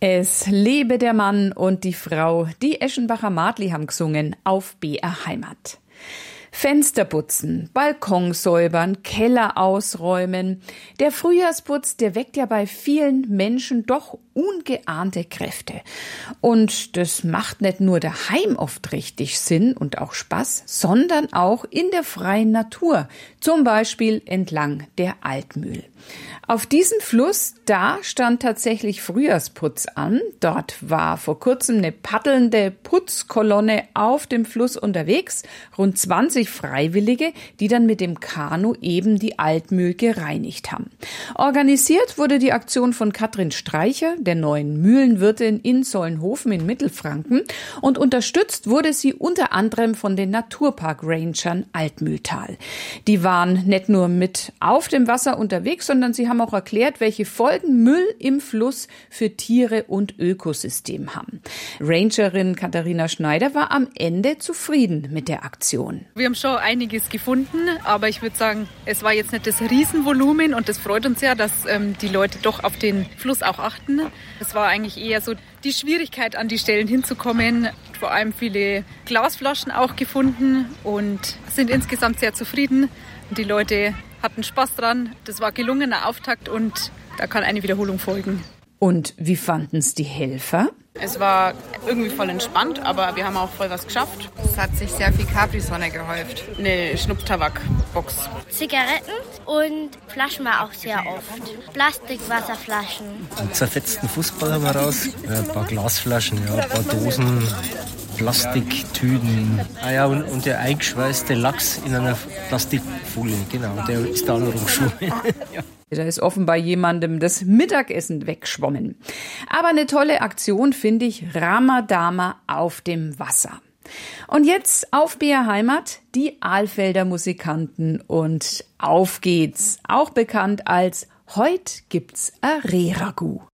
Es lebe der Mann und die Frau, die Eschenbacher Madli haben gesungen auf BR Heimat. Fenster putzen, Balkon säubern, Keller ausräumen. Der Frühjahrsputz, der weckt ja bei vielen Menschen doch ungeahnte Kräfte. Und das macht nicht nur daheim oft richtig Sinn und auch Spaß, sondern auch in der freien Natur, zum Beispiel entlang der Altmühl. Auf diesem Fluss, da stand tatsächlich Frühjahrsputz an. Dort war vor kurzem eine paddelnde Putzkolonne auf dem Fluss unterwegs. Rund 20 Freiwillige, die dann mit dem Kanu eben die Altmühl gereinigt haben. Organisiert wurde die Aktion von Katrin Streicher, der neuen Mühlenwirtin in Solnhofen in Mittelfranken. Und unterstützt wurde sie unter anderem von den Naturpark-Rangern Altmühltal. Die waren nicht nur mit auf dem Wasser unterwegs, sondern sie haben auch erklärt, welche Folgen Müll im Fluss für Tiere und Ökosystem haben. Rangerin Katharina Schneider war am Ende zufrieden mit der Aktion. Wir haben schon einiges gefunden, aber ich würde sagen, es war jetzt nicht das Riesenvolumen und das freut uns ja, dass die Leute doch auf den Fluss auch achten. Es war eigentlich eher so die Schwierigkeit, an die Stellen hinzukommen. Vor allem viele Glasflaschen auch gefunden und sind insgesamt sehr zufrieden. Die Leute hatten Spaß dran. Das war gelungener Auftakt und da kann eine Wiederholung folgen. Und wie fanden es die Helfer? Es war irgendwie voll entspannt, aber wir haben auch voll was geschafft. Es hat sich sehr viel Capri-Sonne gehäuft. Eine Schnupftabak-Box. Zigaretten und Flaschen war auch sehr oft. Plastikwasserflaschen. Einen zerfetzten Fußball haben wir raus. Ein paar Glasflaschen, ein paar Dosen, Plastiktüten. Und der eingeschweißte Lachs in einer Plastikfolie. Genau, der ist da noch rumgeschwommen. Ja. Da ist offenbar jemandem das Mittagessen weggeschwommen. Aber eine tolle Aktion finde ich Ramadama auf dem Wasser. Und jetzt auf BR Heimat die Alfelder Musikanten und auf geht's. Auch bekannt als Heut gibt's a Rehragout.